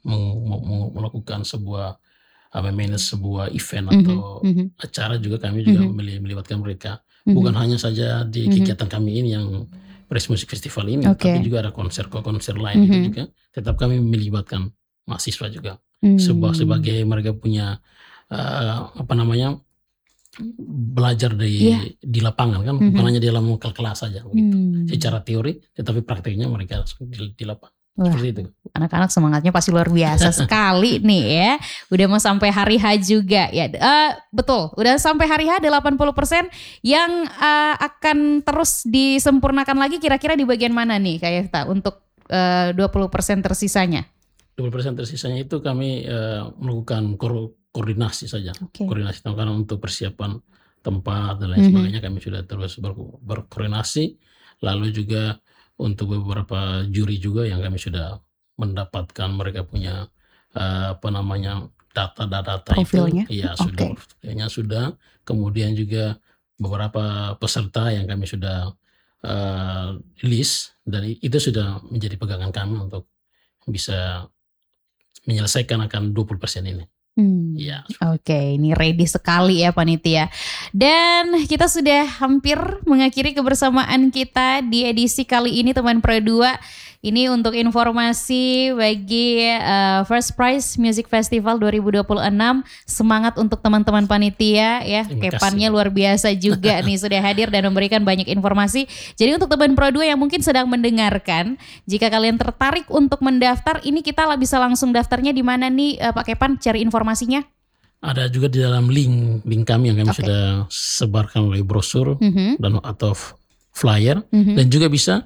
melakukan sebuah memanage sebuah event atau acara juga kami juga melibatkan mereka. Bukan hanya saja di kegiatan kami ini yang Press Music Festival ini, tapi juga ada konser lain itu juga. Tetap kami melibatkan mahasiswa juga. Sebagai mereka punya belajar di lapangan kan, bukan hanya di dalam kelas saja begitu. Secara teori, tetapi prakteknya mereka di lapangan. Wah, seperti itu. Anak-anak semangatnya pasti luar biasa sekali nih ya. Udah mau sampai hari H juga ya. Betul, udah sampai hari H ada 80% yang akan terus disempurnakan lagi, kira-kira di bagian mana nih Kak Yefta untuk 20% tersisanya? 20% tersisanya itu kami melakukan koordinasi saja. Koordinasi karena untuk persiapan tempat dan lain sebagainya kami sudah terus berkoordinasi. Lalu juga untuk beberapa juri juga yang kami sudah mendapatkan mereka punya data profilnya itu profilnya sudah. Kemudian juga beberapa peserta yang kami sudah list, dan itu sudah menjadi pegangan kami untuk bisa menyelesaikan akan 20% ini. Oke, ini ready sekali ya panitia. Dan kita sudah hampir mengakhiri kebersamaan kita di edisi kali ini teman Pro 2. Ini untuk informasi bagi First Prize Music Festival 2026. Semangat untuk teman-teman panitia ya. Kepannya luar biasa juga nih sudah hadir dan memberikan banyak informasi. Jadi untuk teman Pro 2 yang mungkin sedang mendengarkan, jika kalian tertarik untuk mendaftar, ini kita bisa langsung daftarnya di mana nih Pak Kepan cari informasinya? Ada juga di dalam link kami yang kami sudah sebarkan oleh brosur dan atau flyer, dan juga bisa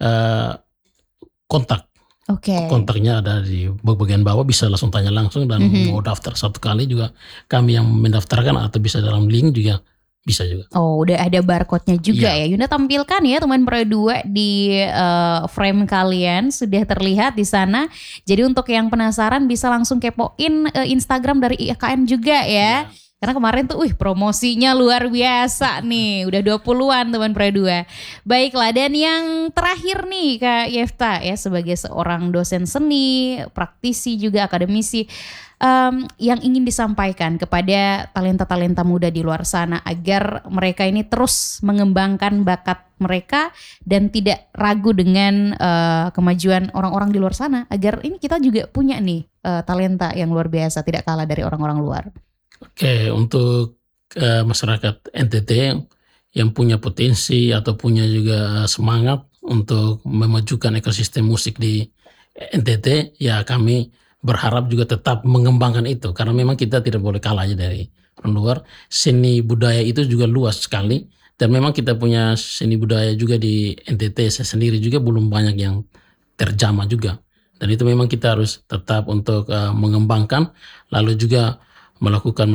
kontak. Kontaknya ada di bagian bawah, bisa langsung tanya langsung, dan mau daftar satu kali juga kami yang mendaftarkan, atau bisa dalam link juga bisa juga. Oh, udah ada barcode-nya juga ya. Yunda tampilkan ya teman Pro 2 di frame kalian sudah terlihat di sana. Jadi untuk yang penasaran bisa langsung kepoin Instagram dari IKN juga ya. Karena kemarin tuh promosinya luar biasa nih. Udah 20-an teman Pro 2. Baiklah, dan yang terakhir nih Kak Yefta ya, sebagai seorang dosen seni, praktisi juga akademisi, yang ingin disampaikan kepada talenta-talenta muda di luar sana agar mereka ini terus mengembangkan bakat mereka dan tidak ragu dengan kemajuan orang-orang di luar sana, agar ini kita juga punya nih talenta yang luar biasa, tidak kalah dari orang-orang luar. Oke, untuk masyarakat NTT yang punya potensi atau punya juga semangat untuk memajukan ekosistem musik di NTT, ya kami berharap juga tetap mengembangkan itu, karena memang kita tidak boleh kalah aja dari orang luar. Seni budaya itu juga luas sekali, dan memang kita punya seni budaya juga di NTT sendiri juga belum banyak yang terjamah juga, dan itu memang kita harus tetap untuk mengembangkan, lalu juga melakukan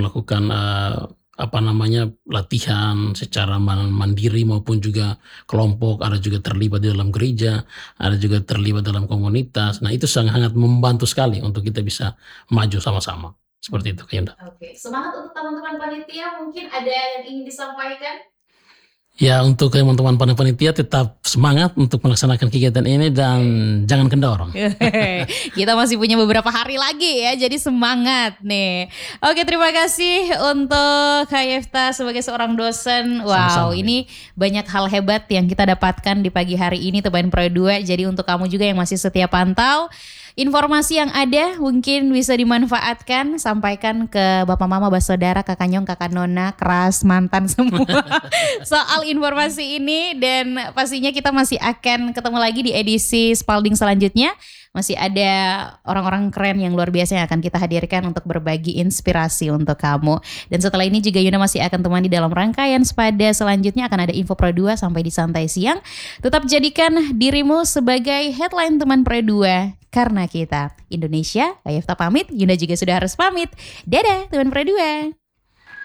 latihan secara mandiri maupun juga kelompok. Ada juga terlibat di dalam gereja, ada juga terlibat dalam komunitas. Nah, itu sangat membantu sekali untuk kita bisa maju sama-sama. Seperti itu, Yunda. Oke, semangat untuk teman-teman panitia, mungkin ada yang ingin disampaikan? Ya, untuk teman-teman panitia tetap semangat untuk melaksanakan kegiatan ini dan jangan kendor. Kita masih punya beberapa hari lagi ya, jadi semangat nih. Oke, terima kasih untuk Kak Yefta sebagai seorang dosen. Wow, ini banyak hal hebat yang kita dapatkan di pagi hari ini teman Pro 2. Jadi untuk kamu juga yang masih setia pantau, informasi yang ada mungkin bisa dimanfaatkan, sampaikan ke bapak mama, saudara, kakak nyong, kakak nona, keras, mantan semua soal informasi ini. Dan pastinya kita masih akan ketemu lagi di edisi Spalding selanjutnya. Masih ada orang-orang keren yang luar biasa yang akan kita hadirkan untuk berbagi inspirasi untuk kamu. Dan setelah ini juga Yuna masih akan temani dalam rangkaian Spada selanjutnya, akan ada Info Pro 2 sampai di Santai Siang. Tetap jadikan dirimu sebagai headline teman Pro 2, karena kita Indonesia. Kak Yefta pamit, Yuna juga sudah harus pamit. Dadah teman Pro 2.